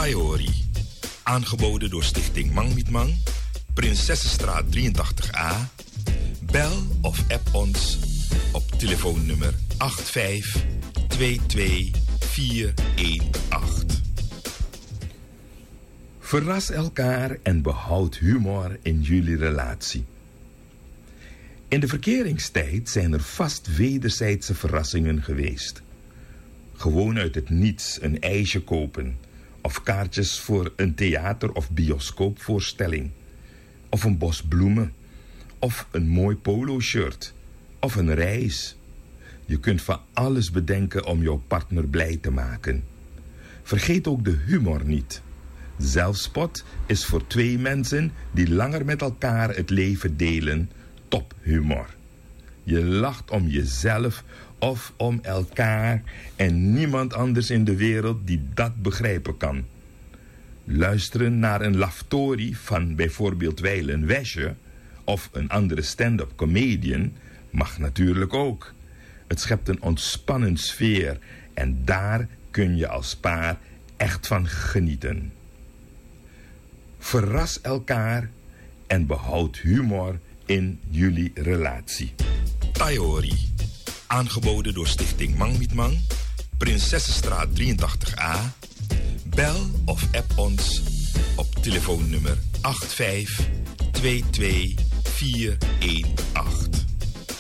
Taiori. Aangeboden door Stichting Mang Niet Mang, Prinsessenstraat 83A. Bel of app ons op telefoonnummer 8522418. Verras elkaar en behoud humor in jullie relatie. In de verkeringstijd zijn er vast wederzijdse verrassingen geweest. Gewoon uit het niets een ijsje kopen, of kaartjes voor een theater- of bioscoopvoorstelling, of een bos bloemen, of een mooi polo-shirt, of een reis. Je kunt van alles bedenken om jouw partner blij te maken. Vergeet ook de humor niet. Zelfspot is voor twee mensen die langer met elkaar het leven delen tophumor. Je lacht om jezelf of om elkaar en niemand anders in de wereld die dat begrijpen kan. Luisteren naar een laftorie van bijvoorbeeld Weilen Wesje of een andere stand-up comedian mag natuurlijk ook. Het schept een ontspannen sfeer en daar kun je als paar echt van genieten. Verras elkaar en behoud humor in jullie relatie. Taiori. Aangeboden door Stichting Mang Niet Mang, Prinsessenstraat 83A. Bel of app ons op telefoonnummer 8522418.